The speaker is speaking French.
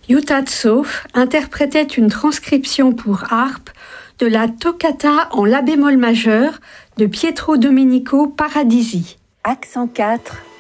Jutta Zoff interprétait une transcription pour harpe de la toccata en la bémol majeur de Pietro Domenico Paradisi. Accent 4.